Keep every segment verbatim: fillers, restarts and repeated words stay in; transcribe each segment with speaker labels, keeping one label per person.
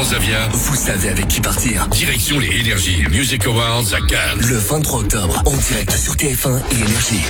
Speaker 1: Transavia,
Speaker 2: vous savez avec qui partir.
Speaker 1: Direction les Energy Music Awards à Cannes.
Speaker 2: Le vingt-trois octobre, en direct sur T F un et Énergie.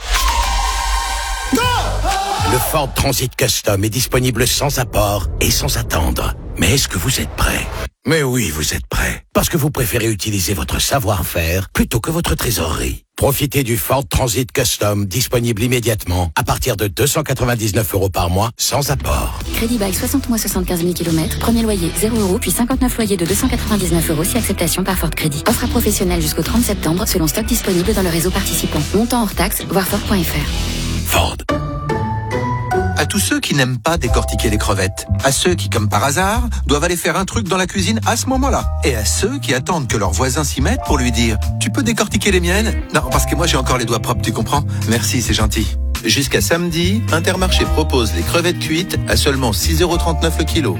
Speaker 3: Le Ford Transit Custom est disponible sans apport et sans attendre. Mais est-ce que vous êtes prêts ? Mais oui, vous êtes prêts. Parce que vous préférez utiliser votre savoir-faire plutôt que votre trésorerie. Profitez du Ford Transit Custom disponible immédiatement à partir de deux cent quatre-vingt-dix-neuf euros par mois sans apport.
Speaker 4: Crédit bail soixante mois, soixante-quinze mille kilomètres. Premier loyer zéro euros, puis cinquante-neuf loyers de deux cent quatre-vingt-dix-neuf euros si acceptation par Ford Crédit. Offre à professionnels jusqu'au trente septembre selon stock disponible dans le réseau participant. Montant hors taxe, voir Ford point F R.
Speaker 3: Ford.
Speaker 5: À tous ceux qui n'aiment pas décortiquer les crevettes, à ceux qui, comme par hasard, doivent aller faire un truc dans la cuisine à ce moment-là, et à ceux qui attendent que leur voisin s'y mette pour lui dire « Tu peux décortiquer les miennes ?» Non, parce que moi j'ai encore les doigts propres, tu comprends ? Merci, c'est gentil. Jusqu'à samedi, Intermarché propose les crevettes cuites à seulement six euros trente-neuf le kilo.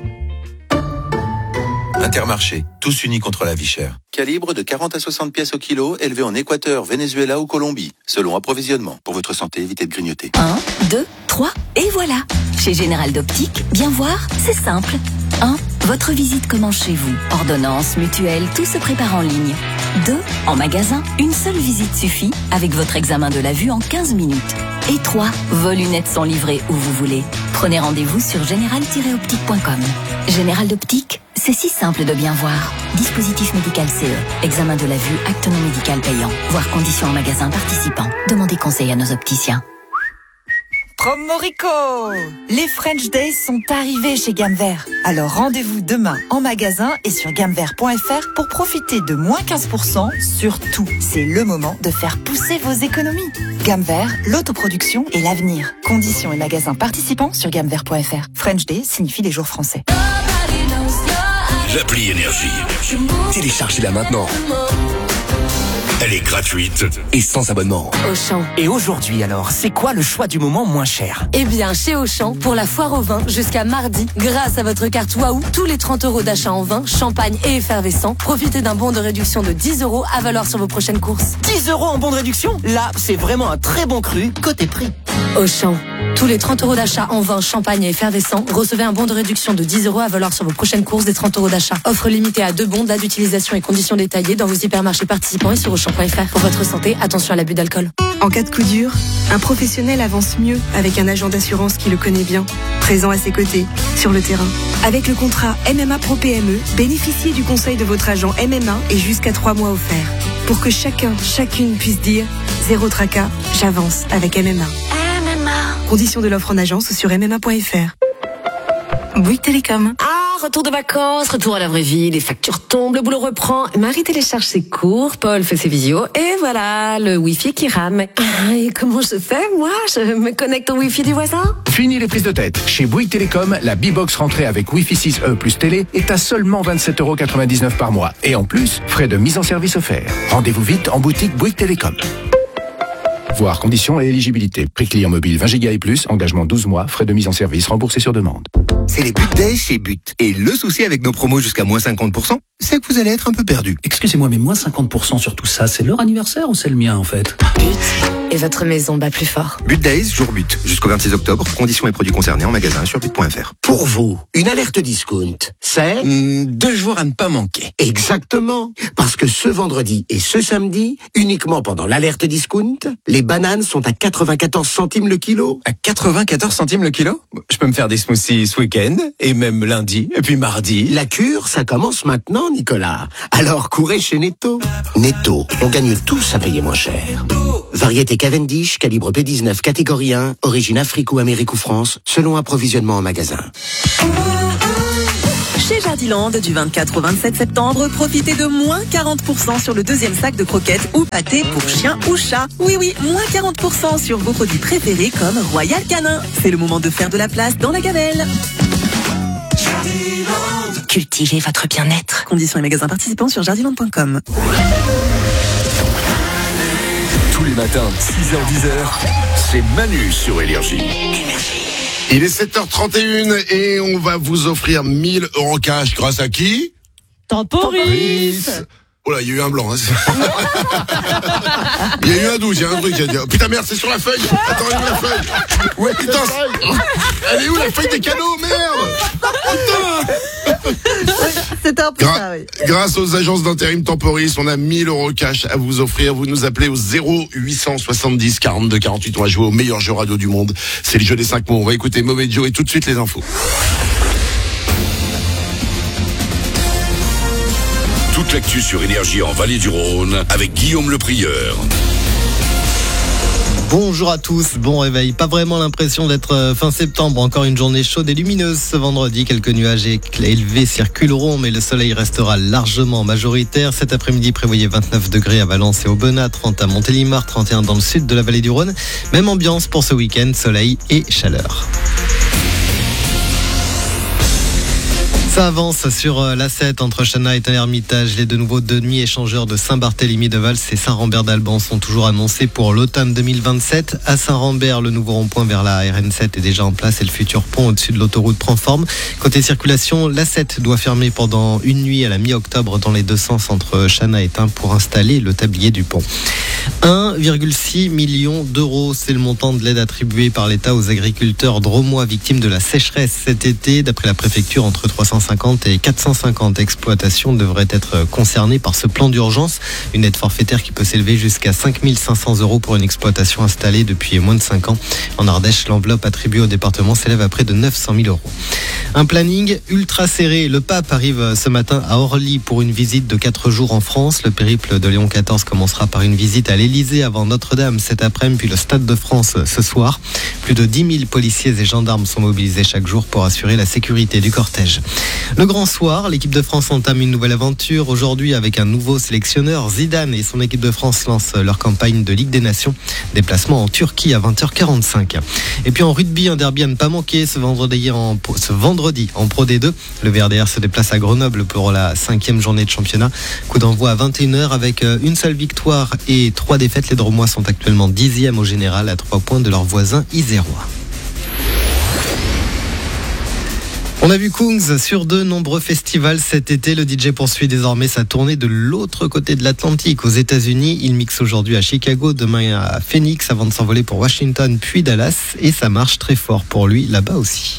Speaker 5: Intermarché, tous unis contre la vie chère. Calibre de quarante à soixante pièces au kilo, élevé en Équateur, Venezuela ou Colombie. Selon approvisionnement. Pour votre santé, évitez de grignoter.
Speaker 6: un, deux, trois, et voilà. Chez Général d'Optique, bien voir, c'est simple. un. Votre visite commence chez vous. Ordonnance, mutuelle, tout se prépare en ligne. deux. En magasin, une seule visite suffit avec votre examen de la vue en quinze minutes. Et trois. Vos lunettes sont livrées où vous voulez. Prenez rendez-vous sur général tiret optique point com. Général d'Optique, c'est si simple de bien voir. Dispositif médical C E. Examen de la vue, acte non médical payant. Voir conditions en magasin participant. Demandez conseil à nos opticiens.
Speaker 7: Promorico! Les French Days sont arrivés chez Gamme Vert. Alors rendez-vous demain en magasin et sur gamme vert point F R pour profiter de moins quinze pour cent sur tout. C'est le moment de faire pousser vos économies. Gamme Vert, l'autoproduction et l'avenir. Conditions et magasins participants sur gamme vert point F R. French Day signifie les jours français.
Speaker 1: L'appli Énergie.
Speaker 2: Téléchargez-la maintenant.
Speaker 1: Elle est gratuite
Speaker 2: et sans abonnement.
Speaker 8: Auchan.
Speaker 9: Et aujourd'hui alors, c'est quoi le choix du moment moins cher ?
Speaker 8: Eh bien, chez Auchan, pour la foire au vin, jusqu'à mardi, grâce à votre carte Waouh, tous les trente euros d'achat en vin, champagne et effervescent, profitez d'un bon de réduction de dix euros à valoir sur vos prochaines courses.
Speaker 9: dix euros en bon de réduction ? Là, c'est vraiment un très bon cru côté prix.
Speaker 8: Auchan. Tous les trente euros d'achat en vin, champagne et effervescent, recevez un bon de réduction de dix euros à valoir sur vos prochaines courses des trente euros d'achat. Offre limitée à deux bons, date d'utilisation et conditions détaillées dans vos hypermarchés participants et sur auchan point F R. Pour votre santé, attention à l'abus d'alcool.
Speaker 10: En cas de coup dur, un professionnel avance mieux avec un agent d'assurance qui le connaît bien, présent à ses côtés, sur le terrain. Avec le contrat M M A Pro P M E, bénéficiez du conseil de votre agent M M A et jusqu'à trois mois offerts. Pour que chacun, chacune puisse dire « Zéro tracas, j'avance avec M M A ». Conditions de l'offre en agence ou sur m m a point f r. Bouygues Télécom.
Speaker 11: Ah, retour de vacances, retour à la vraie vie, les factures tombent, le boulot reprend. Marie télécharge ses cours, Paul fait ses visios, et voilà, le Wi-Fi qui rame. Ah, et comment je fais, moi? Je me connecte au Wi-Fi du voisin?
Speaker 12: Fini les prises de tête. Chez Bouygues Télécom, la B-Box rentrée avec Wi-Fi six E plus télé est à seulement vingt-sept euros quatre-vingt-dix-neuf par mois. Et en plus, frais de mise en service offerts. Rendez-vous vite en boutique Bouygues Télécom. Voir conditions et éligibilité. Prix client mobile vingt gigas et plus, engagement douze mois, frais de mise en service remboursés sur demande.
Speaker 13: C'est les But Days chez But. Et le souci avec nos promos jusqu'à moins cinquante pour cent, c'est que vous allez être un peu perdu.
Speaker 14: Excusez-moi, mais moins cinquante pour cent sur tout ça, c'est leur anniversaire ou c'est le mien en fait?
Speaker 11: But. Et votre maison bat plus fort.
Speaker 13: But Days, jour But. Jusqu'au vingt-six octobre, conditions et produits concernés en magasin sur but point F R.
Speaker 3: Pour vous, une alerte discount, c'est
Speaker 13: mmh, deux jours à ne pas manquer.
Speaker 3: Exactement. Parce que ce vendredi et ce samedi, uniquement pendant l'alerte discount, les bananes sont à quatre-vingt-quatorze centimes le kilo.
Speaker 5: À quatre-vingt-quatorze centimes le kilo? Je peux me faire des smoothies ce week-end, et même lundi, et puis mardi.
Speaker 3: La cure, ça commence maintenant, Nicolas. Alors courez chez Netto. Netto, on gagne tous à payer moins cher. Variété Cavendish, calibre B dix-neuf, catégorie un, origine Afrique ou Amérique ou France, selon approvisionnement en magasin.
Speaker 7: Chez Jardiland, du vingt-quatre au vingt-sept septembre, profitez de moins quarante pour cent sur le deuxième sac de croquettes ou pâté pour chien ou chat. Oui, oui, moins quarante pour cent sur vos produits préférés comme Royal Canin. C'est le moment de faire de la place dans la gamelle.
Speaker 6: Cultivez votre bien-être.
Speaker 7: Conditions et magasins participants sur jardiland point com.
Speaker 2: Tous les matins, six heures dix heures,
Speaker 1: c'est Manu sur Énergie.
Speaker 15: Il est sept heures trente et une et on va vous offrir mille euros cash grâce à qui?
Speaker 7: Temporis.
Speaker 15: Oh là, il y a eu un blanc. Hein. Il y a eu un douze, il y a un truc. Il y a dit, oh, putain, merde, c'est sur la feuille. Attends, elle est où la feuille? Ouais, putain. Elle est où la feuille des cadeaux? Merde. Putain.
Speaker 16: un peu
Speaker 15: Gra-
Speaker 16: ça, oui.
Speaker 15: Grâce aux agences d'intérim Temporis, on a mille euros cash à vous offrir. Vous nous appelez au zéro huit cent soixante-dix quarante-deux quarante-huit. On va jouer au meilleur jeu radio du monde. C'est le jeu des cinq mots. On va écouter Mauvais Joe et tout de suite les infos.
Speaker 1: Toute l'actu sur Énergie en Vallée du Rhône avec Guillaume Le Prieur.
Speaker 17: Bonjour à tous, bon réveil. Pas vraiment l'impression d'être fin septembre. Encore une journée chaude et lumineuse ce vendredi. Quelques nuages élevés circuleront, mais le soleil restera largement majoritaire. Cet après-midi, prévoyez vingt-neuf degrés à Valence et Aubenas, trente à Montélimar, trente et un dans le sud de la vallée du Rhône. Même ambiance pour ce week-end, soleil et chaleur. Ça avance sur l'A sept entre Chana et Tain-l'Hermitage. Les de nouveaux deux nuits échangeurs de Saint-Barthélemy de Vals et Saint-Rambert d'Alban sont toujours annoncés pour l'automne deux mille vingt-sept. À Saint-Rambert, le nouveau rond-point vers la R N sept est déjà en place et le futur pont au-dessus de l'autoroute prend forme. Côté circulation, l'A sept doit fermer pendant une nuit à la mi-octobre dans les deux sens entre Chana et Tain pour installer le tablier du pont. un virgule six million d'euros, c'est le montant de l'aide attribuée par l'État aux agriculteurs drômois victimes de la sécheresse cet été. D'après la préfecture, entre trois cent cinquante et quatre cent cinquante exploitations devraient être concernées par ce plan d'urgence. Une aide forfaitaire qui peut s'élever jusqu'à cinq mille cinq cents euros pour une exploitation installée depuis moins de cinq ans. En Ardèche, l'enveloppe attribuée au département s'élève à près de neuf cent mille euros. Un planning ultra serré. Le pape arrive ce matin à Orly pour une visite de quatre jours en France. Le périple de Léon quatorze commencera par une visite à l'Élysée avant Notre-Dame cet après-midi, puis le Stade de France ce soir. Plus de dix mille policiers et gendarmes sont mobilisés chaque jour pour assurer la sécurité du cortège. Le grand soir, l'équipe de France entame une nouvelle aventure aujourd'hui avec un nouveau sélectionneur. Zidane et son équipe de France lancent leur campagne de Ligue des Nations. Déplacement en Turquie à vingt heures quarante-cinq. Et puis en rugby, un derby à ne pas manquer ce vendredi en, ce vendredi en Pro D deux. Le V R D R se déplace à Grenoble pour la cinquième journée de championnat. Coup d'envoi à vingt et une heures avec une seule victoire et trois défaites. Les Drômois sont actuellement dixième au général à trois points de leurs voisins isérois. On a vu Kungs sur de nombreux festivals cet été. Le D J poursuit désormais sa tournée de l'autre côté de l'Atlantique, aux États-Unis. Il mixe aujourd'hui à Chicago, demain à Phoenix, avant de s'envoler pour Washington, puis Dallas. Et ça marche très fort pour lui là-bas aussi.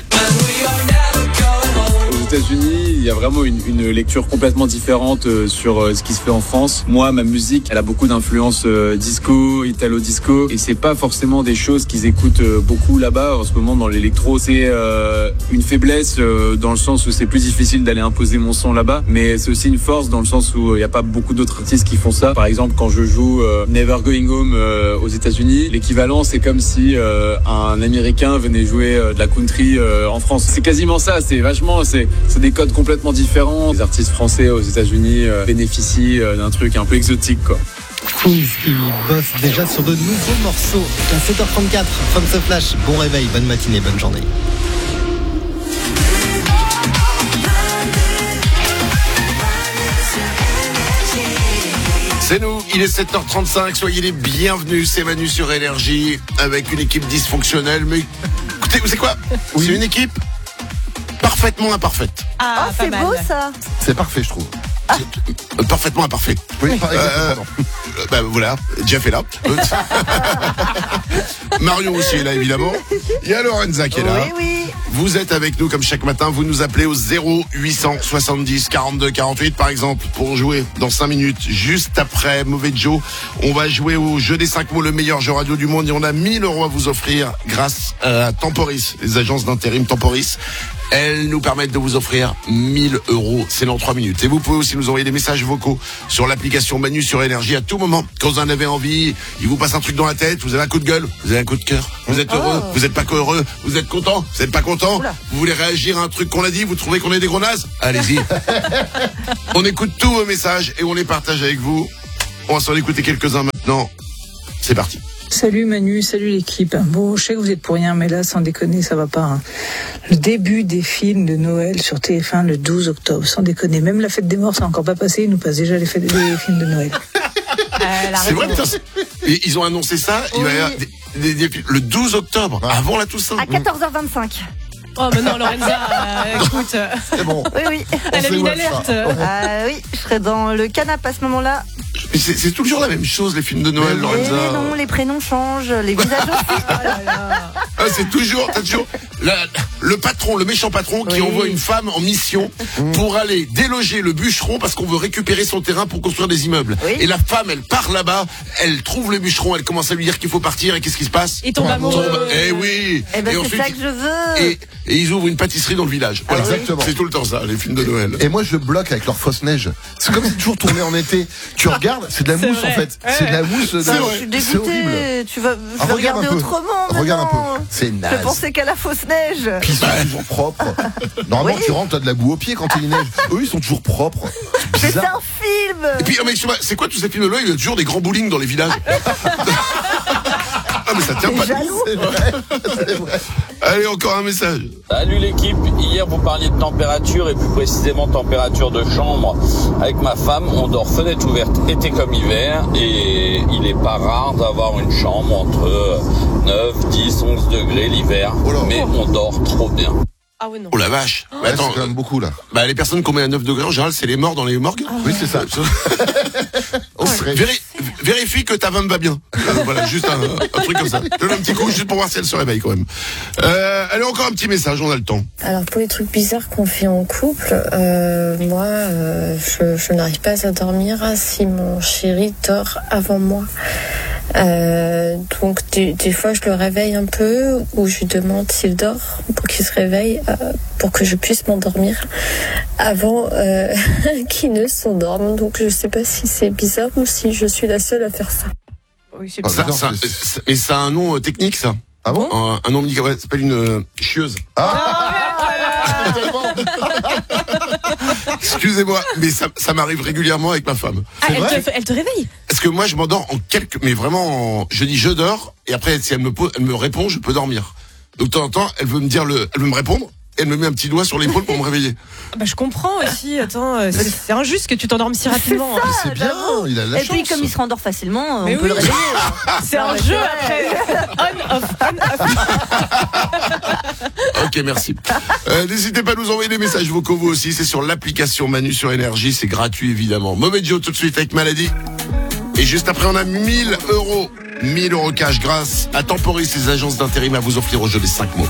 Speaker 18: Aux États-Unis, il y a vraiment une, une lecture complètement différente euh, sur euh, ce qui se fait en France. Moi, ma musique, elle a beaucoup d'influence euh, disco, italo-disco, et c'est pas forcément des choses qu'ils écoutent euh, beaucoup là-bas. En ce moment, dans l'électro, c'est euh, une faiblesse euh, dans le sens où c'est plus difficile d'aller imposer mon son là-bas, mais c'est aussi une force dans le sens où il n'y a pas beaucoup d'autres artistes qui font ça. Par exemple, quand je joue euh, Never Going Home euh, aux États-Unis, l'équivalent, c'est comme si euh, un Américain venait jouer euh, de la country euh, en France. C'est quasiment ça. C'est vachement, c'est C'est des codes complètement différents. Les artistes français aux États-Unis euh, bénéficient euh, d'un truc un peu exotique, quoi.
Speaker 17: Kungs qui bosse déjà sur de nouveaux morceaux. À sept heures trente-quatre, fin de ce flash. Bon réveil, bonne matinée, bonne journée.
Speaker 15: C'est nous, il est sept heures trente-cinq, soyez les bienvenus, c'est Manu sur Énergie, avec une équipe dysfonctionnelle, mais écoutez, vous savez quoi ? Oui. C'est une équipe parfaitement imparfaite.
Speaker 16: Ah, oh, c'est beau ça.
Speaker 15: C'est parfait, je trouve. Ah. Euh, parfaitement imparfait. Oui, par exemple. Euh, euh, bah voilà, Jeff est là. Marion aussi est là, évidemment. Il y a Lorenza qui est là.
Speaker 16: Oui, oui.
Speaker 15: Vous êtes avec nous comme chaque matin. Vous nous appelez au zéro huit cent soixante-dix quarante-deux quarante-huit, par exemple, pour jouer dans cinq minutes. Juste après Mauvais Joe, on va jouer au jeu des cinq mots, le meilleur jeu radio du monde. Et on a mille euros à vous offrir grâce à Temporis, les agences d'intérim Temporis. Elles nous permettent de vous offrir mille euros. C'est dans trois minutes. Et vous pouvez aussi nous envoyer des messages vocaux sur l'application Manu sur Énergie à tout moment. Quand vous en avez envie, il vous passe un truc dans la tête, vous avez un coup de gueule, vous avez un coup de cœur, vous êtes heureux, oh. Vous êtes pas heureux, vous êtes content, vous êtes pas content, Oula. Vous voulez réagir à un truc qu'on a dit, vous trouvez qu'on est des gros nazes, allez-y. On écoute tous vos messages et on les partage avec vous. On va s'en écouter quelques-uns maintenant. C'est parti.
Speaker 19: Salut Manu, salut l'équipe. Bon, je sais que vous êtes pour rien, mais là, sans déconner, ça va pas. Hein. Le début des films de Noël sur T F un le douze octobre, sans déconner. Même la fête des morts, ça n'a encore pas passé, ils nous passent déjà les, fêtes, les films de Noël.
Speaker 16: Euh,
Speaker 15: c'est vrai, putain, c'est... Ils ont annoncé ça, oui. Il va y avoir des, des, des, le douze octobre, ah. Avant la Toussaint.
Speaker 16: À quatorze heures vingt-cinq.
Speaker 11: Oh, mais non, Lorenza, euh, écoute.
Speaker 15: C'est bon.
Speaker 16: Oui, oui.
Speaker 11: Elle a mis une alerte.
Speaker 16: Euh, oui, je serai dans le canapé à ce moment-là.
Speaker 15: C'est, c'est toujours la même chose, les films de Noël, Lorenza.
Speaker 16: Mais non, les prénoms changent, les visages aussi.
Speaker 15: Ah, c'est toujours, t'as toujours la, le patron, le méchant patron qui
Speaker 16: Oui.
Speaker 15: envoie une femme en mission pour aller déloger le bûcheron parce qu'on veut récupérer son terrain pour construire des immeubles.
Speaker 16: Oui.
Speaker 15: Et la femme, elle part là-bas, elle trouve le bûcheron, elle commence à lui dire qu'il faut partir et qu'est-ce qui se passe?
Speaker 20: Il tombe amoureux.
Speaker 15: Eh oui.
Speaker 16: Eh ben,
Speaker 15: Et
Speaker 16: c'est
Speaker 15: ensuite,
Speaker 16: ça que je veux.
Speaker 15: et, et ils ouvrent une pâtisserie dans le village. Voilà.
Speaker 21: Exactement.
Speaker 15: C'est tout le temps ça, les films de Noël.
Speaker 21: Et moi, je bloque avec leur fausse neige. C'est comme c'est toujours tourné en été. Tu regardes, c'est de la
Speaker 20: C'est
Speaker 21: mousse
Speaker 20: vrai.
Speaker 21: en fait.
Speaker 20: Ouais,
Speaker 21: C'est de la mousse. de-
Speaker 15: C'est vrai.
Speaker 16: Je suis
Speaker 21: C'est horrible.
Speaker 16: dégoûtée. Tu vas, je
Speaker 21: Ah,
Speaker 16: vais
Speaker 21: regarde
Speaker 16: regarder
Speaker 21: un peu.
Speaker 16: autrement.
Speaker 21: Regarde un
Speaker 16: maintenant.
Speaker 21: peu. C'est
Speaker 16: Je
Speaker 21: naze.
Speaker 16: pensais qu'à la fausse neige.
Speaker 21: Puis ils sont toujours propres. Normalement,
Speaker 16: Oui.
Speaker 21: tu rentres, t'as de la boue aux pieds quand il neige. Eux, ils sont toujours propres. C'est
Speaker 16: C'est
Speaker 21: bizarre.
Speaker 16: un film.
Speaker 15: Et puis, oh, mais excuse-moi, c'est quoi tous ces films-là? Il y a toujours des grands bowling dans les villages. Ah, mais ça tient pas.
Speaker 16: Jaloux.
Speaker 21: C'est vrai. C'est vrai.
Speaker 15: Allez, encore un message.
Speaker 22: Salut l'équipe, hier vous parliez de température et plus précisément température de chambre. Avec ma femme, on dort fenêtre ouverte été comme hiver et il n'est pas rare d'avoir une chambre entre neuf, dix, onze degrés l'hiver. Mais on dort trop bien.
Speaker 20: Ah ouais, non.
Speaker 15: Oh la vache.
Speaker 21: Ouais,
Speaker 15: Mais attends,
Speaker 21: c'est quand même beaucoup là.
Speaker 15: bah, les personnes qu'on met à neuf degrés, en général, c'est les morts dans les morgues.
Speaker 21: Oui, c'est ça. On serait-
Speaker 15: Véri- vérifie que ta femme va bien. Euh, voilà, juste un, un truc comme ça. Donne un petit coup juste pour voir si elle se réveille quand même. Euh, allez, encore un petit message, on a le temps.
Speaker 23: Alors pour les trucs bizarres qu'on fait en couple, euh, moi euh, je, je n'arrive pas à dormir si mon chéri dort avant moi. Euh, donc des, des fois je le réveille un peu ou je lui demande s'il dort pour qu'il se réveille euh, pour que je puisse m'endormir avant euh, qu'il ne s'endorme. Donc je sais pas si c'est bizarre ou si je suis la seule à faire ça.
Speaker 20: Oui, c'est
Speaker 21: Ah,
Speaker 15: Ça,
Speaker 21: bizarre,
Speaker 15: ça,
Speaker 21: c'est-
Speaker 15: ça- et ça a un nom euh, technique, ça.
Speaker 21: Ah bon?
Speaker 15: Un, un nom médical, ouais, ça s'appelle une euh, chieuse. Excusez-moi, mais ça, ça m'arrive régulièrement avec ma femme.
Speaker 20: Ah, elle te, elle te réveille.
Speaker 15: Parce que moi, je m'endors en quelques, mais vraiment, en- je dis je dors, et après, si elle me pose, elle me répond, je peux dormir. Donc, de temps en temps, elle veut me dire le, elle veut me répondre, et elle me met un petit doigt sur l'épaule pour me réveiller.
Speaker 20: Ah bah, je comprends aussi. Attends, euh, c'est c'est injuste que tu t'endormes si rapidement.
Speaker 16: C'est ça,
Speaker 21: C'est bien,
Speaker 16: j'avoue.
Speaker 21: il a de la
Speaker 16: Et puis
Speaker 21: chance.
Speaker 16: comme il se rendort facilement,
Speaker 20: Mais
Speaker 16: on peut
Speaker 20: oui.
Speaker 16: le réveiller.
Speaker 20: C'est un
Speaker 16: mais
Speaker 20: jeu
Speaker 16: c'est vrai.
Speaker 20: après. On, off, on, off.
Speaker 15: Ok, merci. Euh, n'hésitez pas à nous envoyer des messages vocaux vous aussi. C'est sur l'application Manu sur Énergie. C'est gratuit, évidemment. Mauvais Joe tout de suite avec Maladie. Et juste après, on a mille euros. mille euros cash grâce à Temporis, les agences d'intérim à vous offrir au jeu des cinq mots.